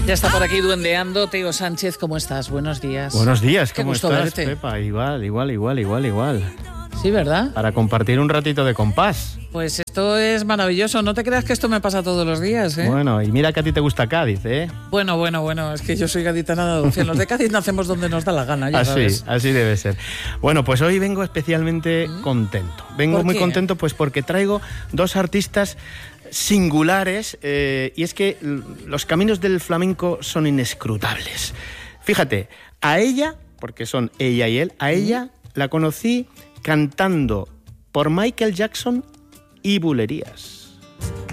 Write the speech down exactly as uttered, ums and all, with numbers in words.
Ya está por aquí duendeando Teo Sánchez. ¿Cómo estás? Buenos días. Buenos días, Qué ¿cómo gusto estás, verte. Pepa? Igual, igual, igual, igual, igual. Sí, ¿verdad? Para compartir un ratito de compás. Pues esto es maravilloso. No te creas que esto me pasa todos los días, ¿eh? Bueno, y mira que a ti te gusta Cádiz, ¿eh? Bueno, bueno, bueno. Es que yo soy gaditana de adopción. Los de Cádiz nacemos donde nos da la gana, ya Así, sabes. así debe ser. Bueno, pues hoy vengo especialmente ¿Mm? contento. Vengo ¿Por muy qué? contento pues porque traigo dos artistas singulares eh, y es que l- los caminos del flamenco son inescrutables. Fíjate, a ella, porque son ella y él, a ella la conocí cantando por Michael Jackson y bulerías.